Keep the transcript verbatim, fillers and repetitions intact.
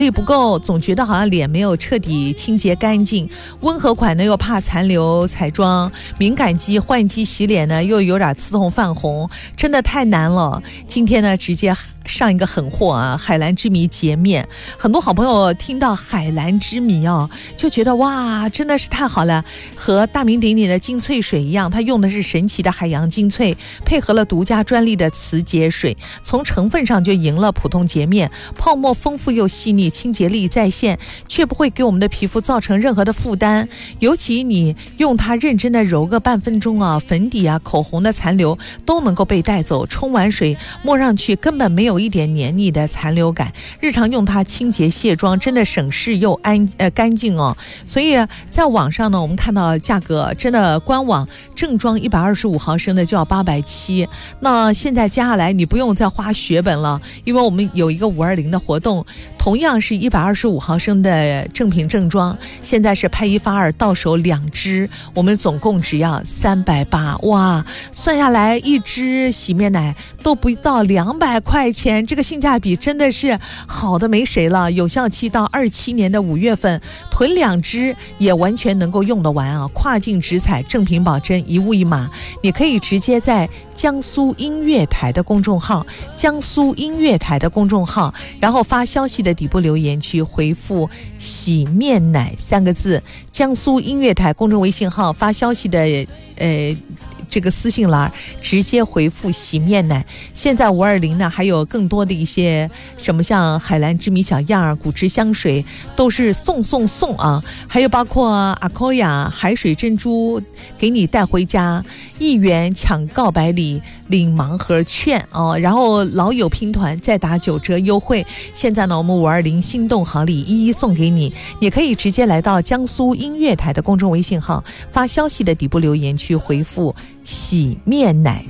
力不够，总觉得好像脸没有彻底清洁干净，温和款呢又怕残留彩妆，敏感肌换季洗脸呢又有点刺痛泛红，真的太难了。今天呢直接上一个狠货啊，海蓝之谜洁面。很多好朋友听到海蓝之谜哦，就觉得哇真的是太好了，和大名鼎鼎的精粹水一样，它用的是神奇的海洋精粹，配合了独家专利的磁洁水，从成分上就赢了普通洁面，泡沫丰富又细腻，清洁力在线，却不会给我们的皮肤造成任何的负担。尤其你用它认真的揉个半分钟啊，粉底啊口红的残留都能够被带走，冲完水摸上去根本没有一点黏腻的残留感，日常用它清洁卸妆真的省事又安呃干净哦。所以在网上呢，我们看到价格真的，官网正装一百二十五毫升的就要八百七，那现在加下来你不用再花血本了，因为我们有一个五二零的活动，同样是一百二十五毫升的正品正装，现在是拍一发二，到手两支，我们总共只要三百八，哇，算下来一支洗面奶都不到两百块钱，这个性价比真的是好的没谁了。有效期到二七年的五月份，囤两支也完全能够用得完啊！跨境直采，正品保真，一物一码。你可以直接在江苏音乐台的公众号，江苏音乐台的公众号，然后发消息的底部留言区回复洗面奶三个字，江苏音乐台公众微信号发消息的呃这个私信栏直接回复洗面奶。现在五二零呢还有更多的一些什么像海蓝之谜小样儿、古驰香水都是送送送啊，还有包括阿科亚海水珍珠给你带回家，一元抢告白礼领盲盒券哦，然后老友拼团再打九折优惠。现在呢我们五二零心动好礼一一送给你，你可以直接来到江苏音乐台的公众微信号发消息的底部留言区回复洗面奶